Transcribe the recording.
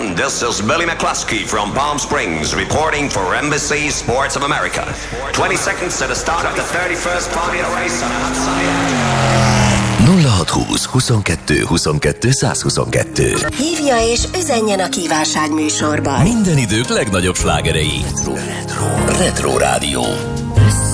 gentlemen, this is Billy McCluskey from Palm Springs reporting for NBC Sports of America. 20 seconds to the start of the 31st Formula race on a hot sunny day. 0620 22 22 122. Hívja és üzenjen a kívánságműsorban. Minden idők legnagyobb slágerei. Retro Rádió.